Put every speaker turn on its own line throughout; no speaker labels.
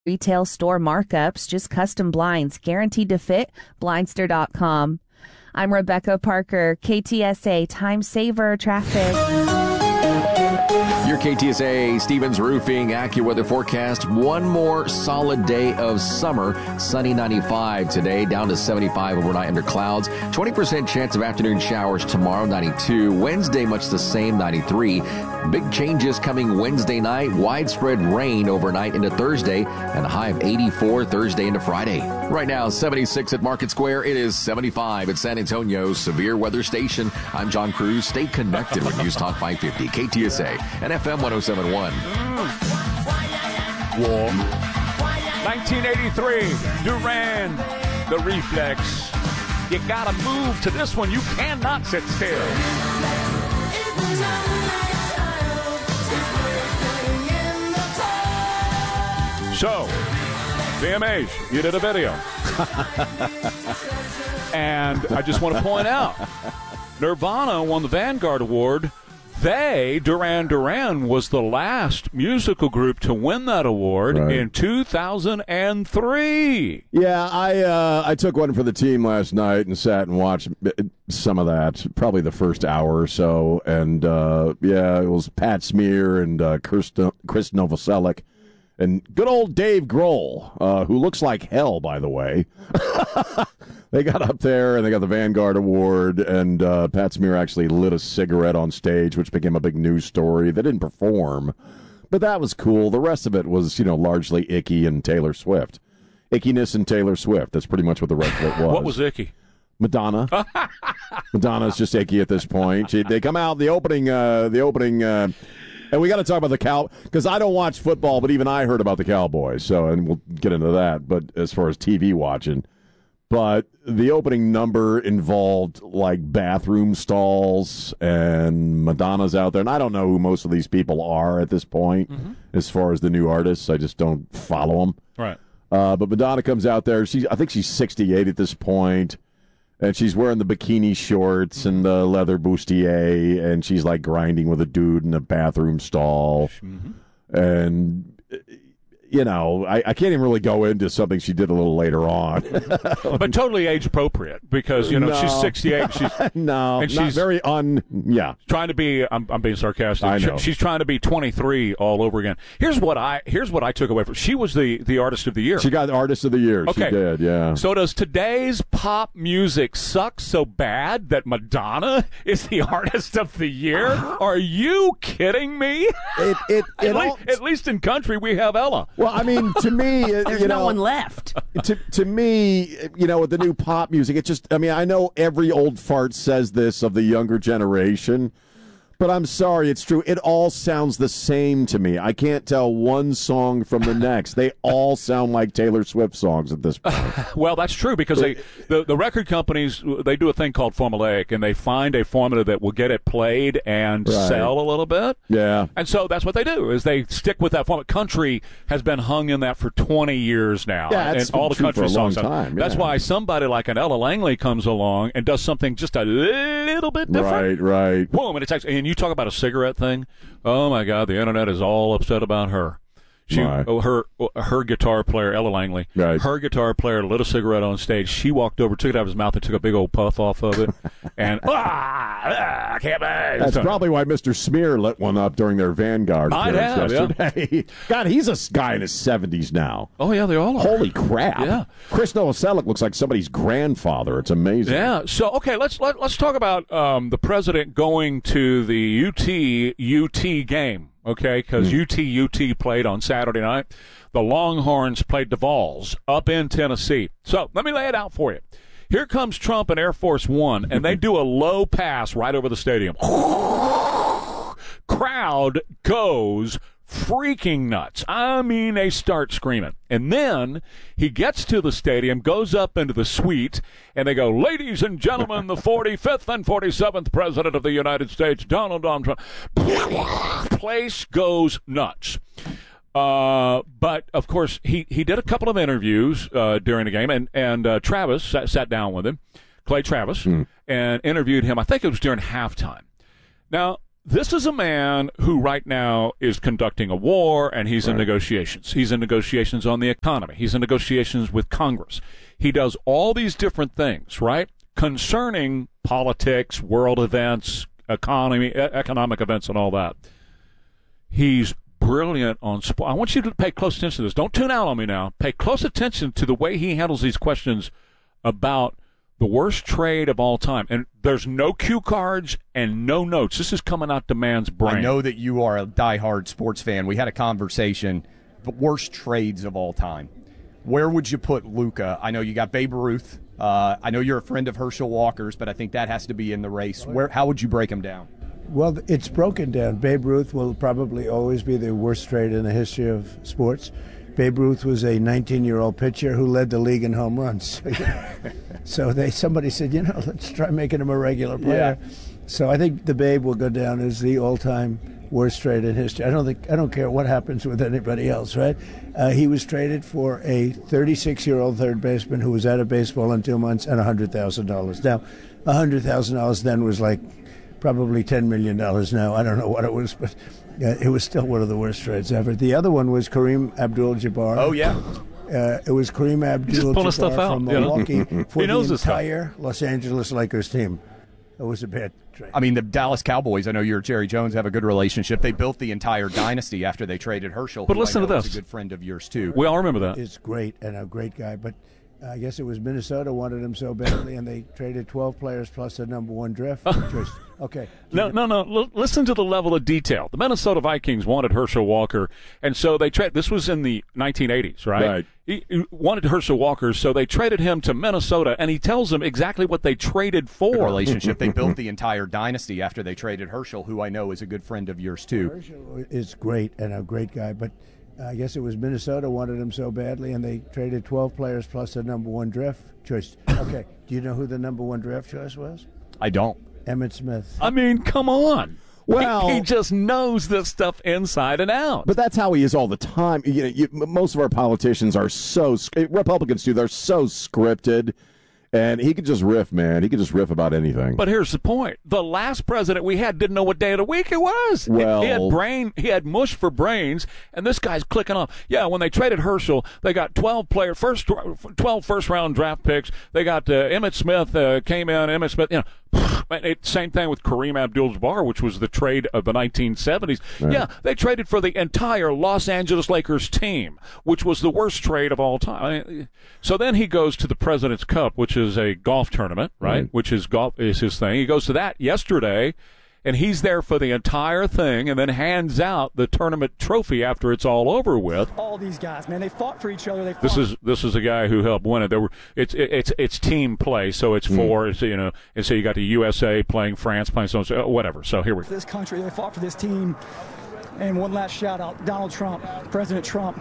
retail store markups, just custom blinds, guaranteed to fit, Blindster.com. I'm Rebecca Parker, KTSA Time Saver Traffic.
Your KTSA Stevens Roofing AccuWeather forecast. One more solid day of summer. Sunny 95 today, down to 75 overnight under clouds. 20% chance of afternoon showers tomorrow, 92. Wednesday, much the same, 93. Big changes coming Wednesday night. Widespread rain overnight into Thursday, and a high of 84 Thursday into Friday. Right now, 76 at Market Square. It is 75 at San Antonio's Severe Weather Station. I'm John Cruz. Stay connected with News Talk 550, KTSA, and FM 1071.
War. 1983, Duran, The Reflex. You gotta move to this one. You cannot sit still. So, VMAs, you did a video. And I just want to point out, Nirvana won the Vanguard Award. Duran Duran, was the last musical group to win that award in 2003.
Yeah, I took one for the team last night and sat and watched some of that, probably the first hour or so. And, it was Pat Smear and Chris Novoselic. And good old Dave Grohl, who looks like hell, by the way. They got up there, and they got the Vanguard Award, and Pat Smear actually lit a cigarette on stage, which became a big news story. They didn't perform, but that was cool. The rest of it was, largely Icky and Taylor Swift. Ickiness and Taylor Swift. That's pretty much what the rest of it was.
What was Icky?
Madonna. Madonna's just Icky at this point. They come out, the opening, and we got to talk about the because I don't watch football, but even I heard about the Cowboys, and we'll get into that. But as far as TV watching, but the opening number involved like bathroom stalls, and Madonna's out there, and I don't know who most of these people are at this point. As far as the new artists, I just don't follow them.
Right.
But Madonna comes out there. I think she's 68 at this point. And she's wearing the bikini shorts and the leather bustier, and she's like grinding with a dude in a bathroom stall. And, I can't even really go into something she did a little later on.
But totally age appropriate because, she's 68. She's
not very
trying to be, I'm being sarcastic.
I know.
She's trying to be 23 all over again. Here's what I took away from. She was the artist of the year.
She got the artist of the year.
Okay.
She did, yeah.
So does today's pop music suck so bad that Madonna is the artist of the year? Are you kidding me? At least in country we have Ella.
Well, I mean, to me,
there's no one left.
To me, with the new pop music, I know every old fart says this of the younger generation, but I'm sorry, it's true. It all sounds the same to me. I can't tell one song from the next. They all sound like Taylor Swift songs at this point.
Well, that's true because the record companies, they do a thing called formulaic, and they find a formula that will get it played and sell a little bit.
Yeah.
And so that's what they do, is they stick with that formula. Country has been hung in that for 20 years now.
Yeah,
and all the country songs.
Time,
That's why somebody like an Ella Langley comes along and does something just a little bit different.
Right.
Boom, and you talk about a cigarette thing. Oh my God, the internet is all upset about her. Her guitar player, Ella Langley, her guitar player lit a cigarette on stage. She walked over, took it out of his mouth, and took a big old puff off of it. And I can't believe
that's probably why Mr. Smear lit one up during their Vanguard appearance yesterday. Yeah. God, he's a guy in his 70s now.
Oh yeah, they all are.
Holy crap! Yeah, Chris Novoselic looks like somebody's grandfather. It's amazing.
Yeah. So okay, let's talk about the president going to the UT game. Okay, because UT played on Saturday night. The Longhorns played the Vols up in Tennessee. So let me lay it out for you. Here comes Trump and Air Force One, and they do a low pass right over the stadium. Crowd goes freaking nuts. I mean, they start screaming. And then he gets to the stadium, goes up into the suite, and they go, "Ladies and gentlemen, the 45th and 47th President of the United States, Donald Trump." Place goes nuts. But, of course, he did a couple of interviews during the game, and Travis sat down with him, Clay Travis, and interviewed him. I think it was during halftime. Now, This is a man who right now is conducting a war, and he's in negotiations. He's in negotiations on the economy. He's in negotiations with Congress. He does all these different things, right, concerning politics, world events, economy, economic events, and all that. He's brilliant on sport. I want you to pay close attention to this. Don't tune out on me now. Pay close attention to the way he handles these questions about the worst trade of all time. And there's no cue cards and no notes. This is coming out the man's brain.
I know that you are a diehard sports fan. We had a conversation, the worst trades of all time. Where would you put Luka? I know you got Babe Ruth. I know you're a friend of Herschel Walker's, but I think that has to be in the race. How would you break him down?
Well, it's broken down. Babe Ruth will probably always be the worst trade in the history of sports. Babe Ruth was a 19-year-old pitcher who led the league in home runs. So somebody said, let's try making him a regular player. Yeah. So I think the Babe will go down as the all-time worst trade in history. I don't care what happens with anybody else, right? He was traded for a 36-year-old third baseman who was out of baseball in 2 months and $100,000. Now, $100,000 then was like probably $10 million now. I don't know what it was, but it was still one of the worst trades ever. The other one was Kareem Abdul-Jabbar.
Oh, yeah.
It was Kareem Abdul-Jabbar from Milwaukee for the entire
stuff.
Los Angeles Lakers team. It was a bad trade.
I mean, the Dallas Cowboys, I know you and Jerry Jones have a good relationship. They built the entire dynasty after they traded Herschel,
but listen to this.
Is a good friend of yours, too.
We all remember that.
It's great and a great guy, but I guess it was Minnesota wanted him so badly, and they traded 12 players plus a number one draft choice. Okay.
No. Listen to the level of detail. The Minnesota Vikings wanted Herschel Walker, and so they traded. This was in the 1980s, right?
Right.
He wanted Herschel Walker, so they traded him to Minnesota, and he tells them exactly what they traded for.
Good relationship. They built the entire dynasty after they traded Herschel, who I know is a good friend of yours, too.
Herschel is great and a great guy, but I guess it was Minnesota wanted him so badly, and they traded 12 players plus a number one draft choice. Okay, do you know who the number one draft choice was?
I don't.
Emmitt Smith.
I mean, come on.
Well,
he just knows this stuff inside and out.
But that's how he is all the time. Most of our politicians are Republicans too. They're so scripted. And he could just riff, man. He could just riff about anything.
But here's the point. The last president we had didn't know what day of the week it was.
Well,
he had mush for brains, and this guy's clicking off. Yeah, when they traded Herschel, they got 12 first-round draft picks. They got Emmitt Smith came in. Emmitt Smith, same thing with Kareem Abdul-Jabbar, which was the trade of the 1970s. Right. Yeah, they traded for the entire Los Angeles Lakers team, which was the worst trade of all time. So then he goes to the President's Cup, which is a golf tournament, right? Which is golf is his thing. He goes to that yesterday, and he's there for the entire thing, and then hands out the tournament trophy after it's all over with.
All these guys, man, they fought for each other.
This is a guy who helped win it. It's team play, so it's four. And so you got the USA playing France, playing so whatever. So here we go.
This country, they fought for this team. And one last shout out, Donald Trump, President Trump.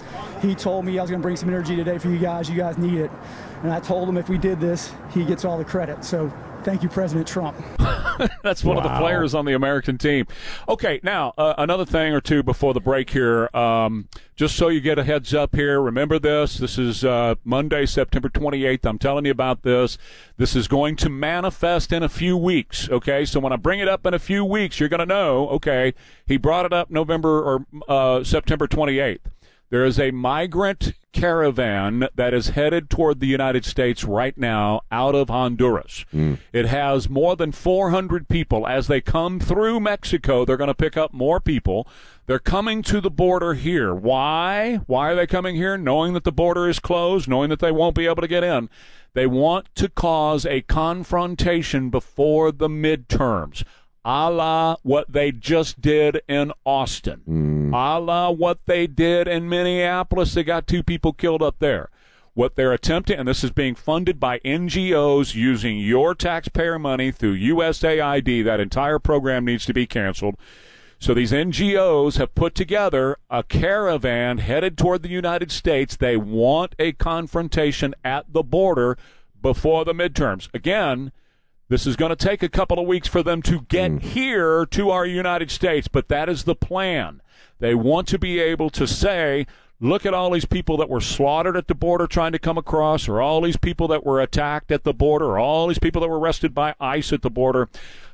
He told me I was going to bring some energy today for you guys. You guys need it. And I told him if we did this, he gets all the credit. So thank you, President Trump.
That's one of the players on the American team. Okay, now, another thing or two before the break here. Just so you get a heads up here, remember this. This is Monday, September 28th. I'm telling you about this. This is going to manifest in a few weeks, okay? So when I bring it up in a few weeks, you're going to know, okay, he brought it up November or September 28th. There is a migrant caravan that is headed toward the United States right now out of Honduras. It has more than 400 people. As they come through Mexico, they're going to pick up more people. They're coming to the border here. Why? Why are they coming here? Knowing that the border is closed, knowing that they won't be able to get in. They want to cause a confrontation before the midterms. A la what they just did in Austin. A la what they did in Minneapolis. They got 2 people killed up there. What they're attempting, and this is being funded by NGOs using your taxpayer money through USAID. That entire program needs to be canceled. So these NGOs have put together a caravan headed toward the United States. They want a confrontation at the border before the midterms. Again, this is going to take a couple of weeks for them to get here to our United States, but that is the plan. They want to be able to say, look at all these people that were slaughtered at the border trying to come across, or all these people that were attacked at the border, or all these people that were arrested by ICE at the border.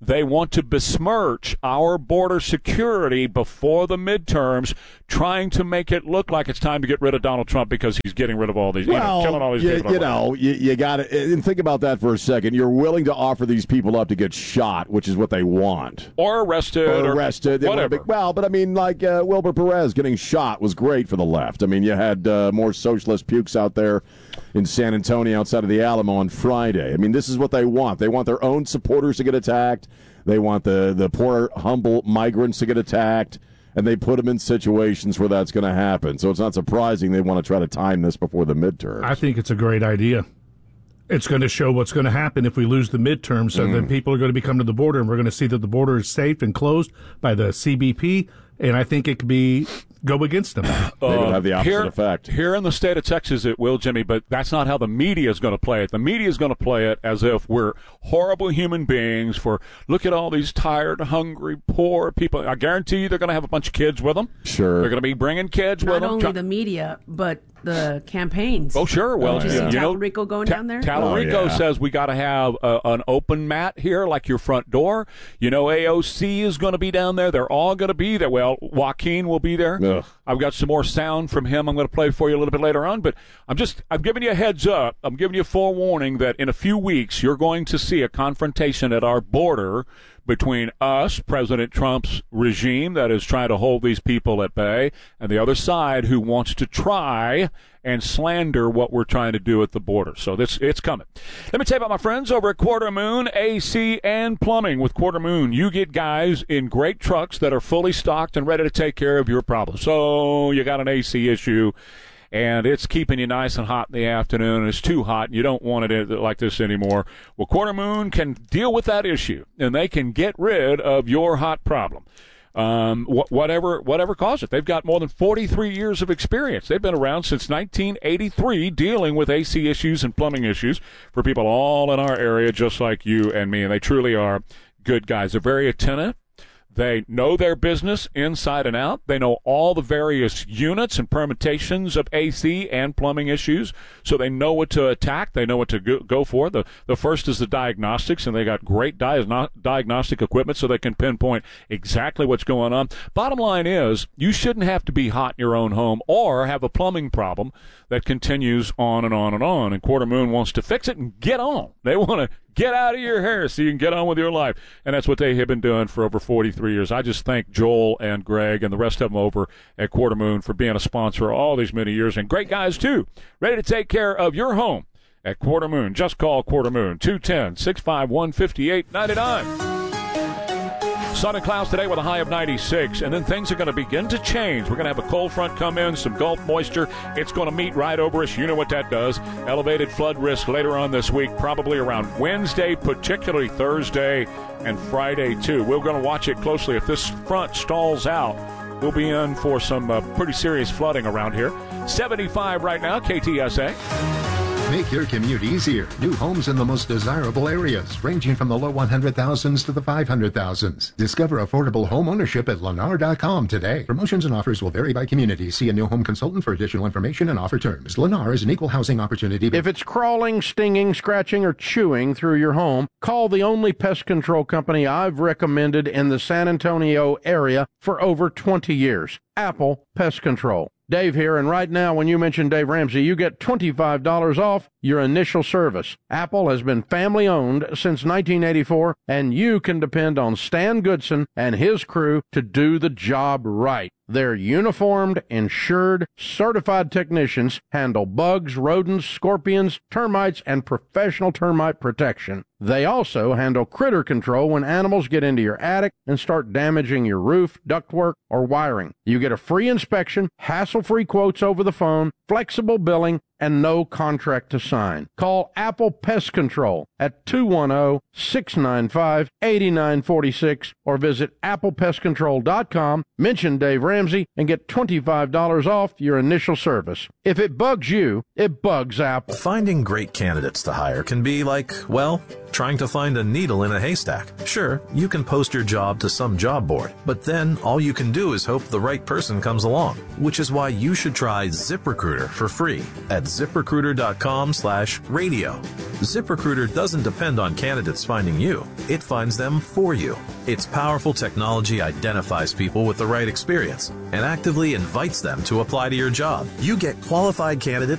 they want to besmirch our border security before the midterms, trying to make it look like it's time to get rid of Donald Trump because he's getting rid of all these, killing all these people.
You got to, and think about that for a second. You're willing to offer these people up to get shot, which is what they want.
Or arrested.
Or whatever. Well, but I mean, like Wilbur Perez getting shot was great for the left. I mean, you had more socialist pukes out there in San Antonio outside of the Alamo on Friday. I mean, this is what they want. They want their own supporters to get attacked. They want the poor, humble migrants to get attacked, and they put them in situations where that's going to happen. So it's not surprising they want to try to time this before the midterms.
I think it's a great idea. It's going to show what's going to happen if we lose the midterms. So then people are going to be coming to the border, and we're going to see that the border is safe and closed by the CBP, and I think it could go against them.
They would have the opposite effect.
Here in the state of Texas, it will, Jimmy, but that's not how the media is going to play it. The media is going to play it as if we're horrible human beings look at all these tired, hungry, poor people. I guarantee you they're going to have a bunch of kids with them.
Sure.
They're going to be bringing kids with them.
Not only the media, but the campaigns.
Oh, sure. Well,
did you see Tallarico going down there?
Tallarico says we got to have an open mat here, like your front door. AOC is going to be down there. They're all going to be there. Well, Joaquin will be there.
Ugh.
I've got some more sound from him I'm going to play for you a little bit later on, but I'm giving you a heads up. I'm giving you a forewarning that in a few weeks you're going to see a confrontation at our border between us, President Trump's regime that is trying to hold these people at bay, and the other side who wants to try and slander what we're trying to do at the border. So it's coming. Let me tell you about my friends over at Quarter Moon AC and Plumbing. With Quarter Moon, you get guys in great trucks that are fully stocked and ready to take care of your problems. So you got an AC issue, and it's keeping you nice and hot in the afternoon, and it's too hot, and you don't want it like this anymore. Well, Quarter Moon can deal with that issue, and they can get rid of your hot problem. Whatever caused it. They've got more than 43 years of experience. They've been around since 1983 dealing with AC issues and plumbing issues for people all in our area, just like you and me, and they truly are good guys. They're very attentive. They know their business inside and out. They know all the various units and permutations of AC and plumbing issues, so they know what to attack. They know what to go for. The first is the diagnostics, and they got great diagnostic equipment so they can pinpoint exactly what's going on. Bottom line is, you shouldn't have to be hot in your own home or have a plumbing problem that continues on and on and on, and Quarter Moon wants to fix it and get on. They want to get out of your hair so you can get on with your life. And that's what they have been doing for over 43 years. I just thank Joel and Greg and the rest of them over at Quarter Moon for being a sponsor all these many years. And great guys, too. Ready to take care of your home at Quarter Moon. Just call Quarter Moon, 210-651-5899. Sun and clouds today with a high of 96, and then things are going to begin to change. We're going to have a cold front come in, some Gulf moisture. It's going to meet right over us. You know what that does. Elevated flood risk later on this week, probably around Wednesday, particularly Thursday and Friday, too. We're going to watch it closely. If this front stalls out, we'll be in for some pretty serious flooding around here. 75 right now, KTSA.
Make your commute easier. New homes in the most desirable areas, ranging from the low 100,000s to the 500,000s. Discover affordable home ownership at Lennar.com today. Promotions and offers will vary by community. See a new home consultant for additional information and offer terms. Lennar is an equal housing opportunity.
If it's crawling, stinging, scratching, or chewing through your home, call the only pest control company I've recommended in the San Antonio area for over 20 years. Apple Pest Control. Dave here, and right now when you mention Dave Ramsey, you get $25 off your initial service. Apple has been family-owned since 1984, and you can depend on Stan Goodson and his crew to do the job right. Their uniformed, insured, certified technicians handle bugs, rodents, scorpions, termites, and professional termite protection. They also handle critter control when animals get into your attic and start damaging your roof, ductwork, or wiring. You get a free inspection, hassle-free quotes over the phone, flexible billing, and no contract to sign. Call Apple Pest Control at 210-695-8946 or visit applepestcontrol.com, mention Dave Ramsey, and get $25 off your initial service. If it bugs you, it bugs Apple.
Finding great candidates to hire can be like, well, trying to find a needle in a haystack. Sure, you can post your job to some job board, but then all you can do is hope the right person comes along, which is why you should try ZipRecruiter for free at ZipRecruiter.com/radio. ZipRecruiter doesn't depend on candidates finding you. It finds them for you. Its powerful technology identifies people with the right experience and actively invites them to apply to your job. You get qualified candidates